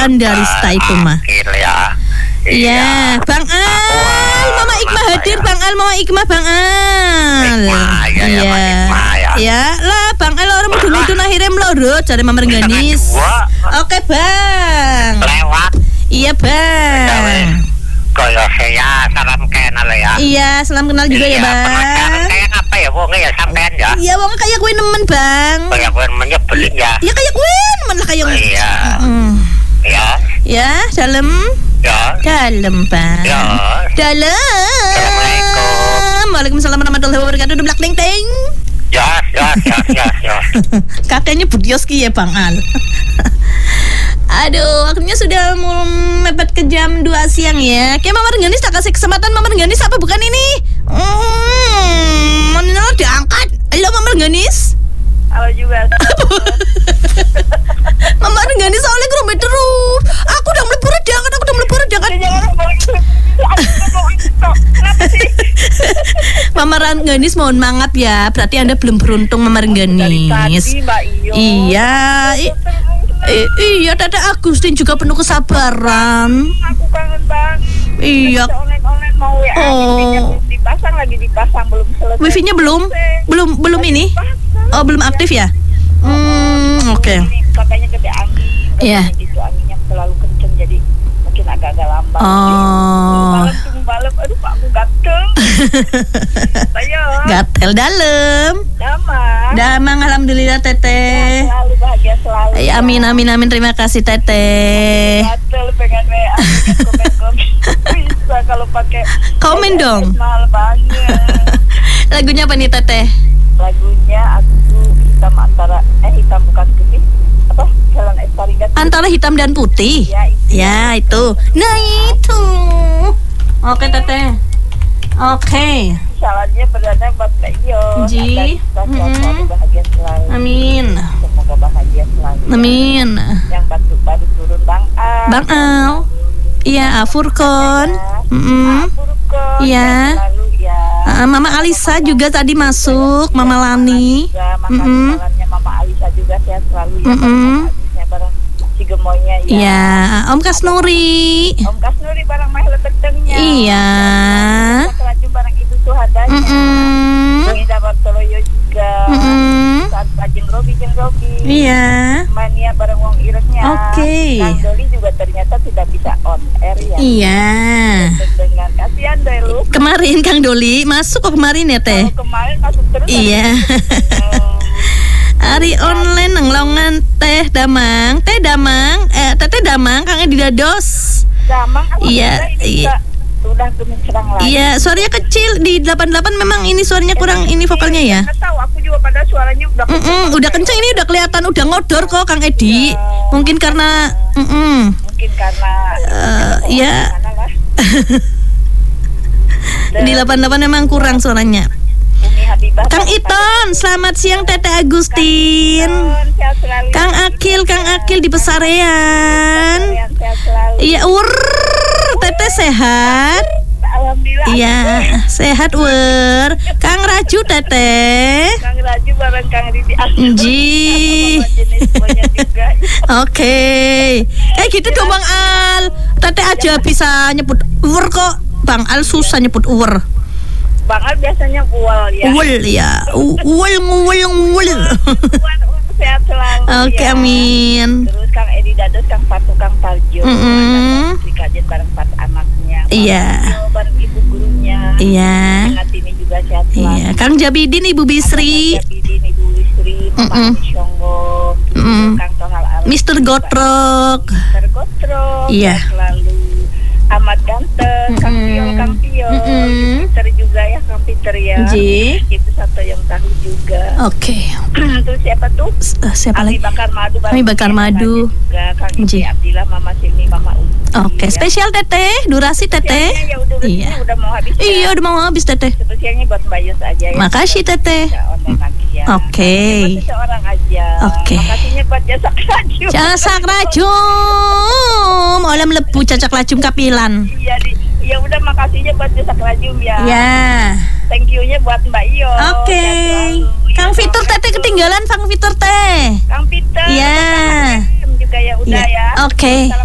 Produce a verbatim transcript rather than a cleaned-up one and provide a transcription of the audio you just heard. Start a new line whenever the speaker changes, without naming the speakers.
Anda Rista itu mah.
Ya.
Iya, Bang Al, Mama Ikmah hadir, Bang Al, Mama Ikmah, Bang Al.
Ikmah, ya, ya, Mama Ikmah, ya.
Ya lah, Bang Al orang dulu itu akhirnya melorot cari Mama Rengganis. Oke, Bang.
Lewat.
Iya, Bang.
Kaya saya salam kenal ya.
Iya, salam kenal juga ya, Bang.
Kayak apa ya, wong ya sampean ya.
Iya, wong kayak gue nemen, Bang.
Kayak gue nemen nyebelin ya.
Iya, kayak gue nemen lah kayak.
Iya. Ya.
Ya, dalam.
Ya.
Dalam, Bang.
Ya.
Dalam.
Assalamualaikum.
Waalaikumsalam warahmatullahi wabarakatuh. Udah belak ting.
Ya, ya, ya, ya, ya.
Kakeknya Budioski ya, Bang Al. Aduh, waktunya sudah mau mepet ke jam dua siang ya. Kayak Mama Rengganis tak kasih kesempatan Mama Rengganis apa bukan ini? Hmm, mana diangkat. Halo Mama Rengganis.
Halo juga.
Mama Rengganis soalnya kerumit terus. Aku udah melipur jangan, aku udah melipur jangan.
Kenapa sih?
Mama Rengganis mohon maaf ya. Berarti Anda belum beruntung Mama Rengganis.
Dari tadi Mbak Iyo.
Iya. I- I- iya, Tete Agustin juga penuh kesabaran.
Aku kangen banget.
Iya.
Online-online mau W A.
Oh.
Belum dipasang lagi dipasang belum selesai.
Wifi-nya belum? Belum belum ini? Oh, belum aktif ya? Hmm, oke. Okay.
Katanya gede angin.
Iya.
Gitu anginnya selalu kenceng jadi mungkin agak-agak lambat.
Oh.
Malam tunggu malam, aduh Pak aku gatel. Ayo.
Gatel dalam.
Damang.
Damang alhamdulillah Teteh.
Selalu bahagia selalu.
Ay, amin amin amin terima kasih Teteh.
Gatel pengen W A komen-komen. Bisa kalau pakai
Komen dong.
Mahal banget.
Lagunya apa nih Teteh?
Lagunya aku hitam antara eh hitam bukan putih apa jalan Estaringat
Antara hitam dan putih.
ya itu.
Ya itu. Nah itu. Oke Teteh. Oke.
Salamnya perdana buat Mbak Iyo.
Ji.
Mm-hmm. Bahagia selalu.
Amin.
Semoga bahagia selalu.
Amin.
Yang baru baru turun Bang Al.
Bang Al. Iya, Furkon. Mm-mm.
Furkon.
Iya.
Selalu ya.
Uh, Mama Alisa juga tadi masuk, Mama Lani.
Mm-hmm. Mama Alisa juga sehat selalu ya.
Mm-hmm.
Barang si gemoynya ya.
Iya, Om Kasnuri.
Om Kasnuri barang mahal betengnya.
Iya.
Kerajaan barang itu tuh hadanya.
Mm-mm.
Bang Ida Bartoloyo juga.
Mm-mm.
Saat Jeng Robi Jeng Robi.
Iya.
Mania bareng Wong Iresnya.
Oke.
Kang Doli juga ternyata tidak bisa on air ya.
Iya.
Dengan kasihan deh lu.
Kemarin Kang Doli masuk kok kemarin ya Teh?
Kalau kemarin masuk terus.
Iya. Hari online nenglongan Teh Damang, Teh Damang, eh Teteh Damang, Kang Edi Dados.
Damang
Iya, iya.
Sudah gemecerang lagi.
Iya, suaranya kecil di delapan puluh delapan memang ini suaranya kurang ini vokalnya ya.
Nggak tahu, aku juga pada suaranya udah kenceng.
Mm-mm, udah kenceng ini udah kelihatan udah ngodor kok Kang Edi. Mungkin karena mm-mm.
Mungkin karena
Uh, ya. Di delapan puluh delapan memang kurang suaranya. Kang Iton, selamat siang Teteh Agustin. Kang Akil, Kang Akil di Pesarean. Iya, ur, Teteh sehat.
Alhamdulillah.
Iya, sehat ur. Kang Raju Teteh.
Kang Raju bareng Kang Ridi.
Ji. Oke. Eh gitu dong Bang Al. Teteh aja bisa nyebut ur kok. Bang Al susah nyebut ur.
Bang Al biasanya uwal ya.
Uwal ya. Uwal uwal uwal.
Sehat selalu.
Oke,
ya.
Amin.
Terus Kang Edi Dados, Kang Patu, Kang Parjo.
Mm-mm.
Ada Kajen bareng empat anaknya.
Iya.
Bareng ibu gurunya.
Iya.
Kang Tini juga sehat selalu.
Iya. Kang Jabidin, Ibu Bisri.
Kang Jabidin, Ibu Wisri, Mama Ani Syonggo. Kang Tonal Alam.
Mister Gotrok.
Mister Gotrok.
Iya.
Selalu amat ganteng. Kang Piol, Kang Piol. Peter juga ya, Kang Peter ya.
Ji.
Itu satu yang tahu juga.
Oke.
Terus siapa tuh?
Uh, siapa
Ami
lagi?
Bakar Madu.
Ami Bakar Madu.
Juga Kang
Ji.
Iji Abdillah, Mama Sini, Mama Umi.
Oke,
ya.
spesial Teteh, durasi Teteh.
Ya, udah,
Iya.
udah mau habis.
Iya, udah mau habis Teteh.
Spesialnya buat Mbak Yus aja ya.
Makasih Teteh.
Ya.
Oke.
Seorang aja.
Oke.
Makasihnya buat jasa rajum.
Casak rajum. Oleh melebu cacak rajum kapilan.
Iya, di, ya udah makasihnya buat jasa rajum ya.
Ya.
Thank you-nya buat Mbak Iyo.
Oke. Kang Fitur Teteh ketinggalan, Kang Fitur Teh.
Kang Peter.
Iya.
Juga ya udah ya.
Oke.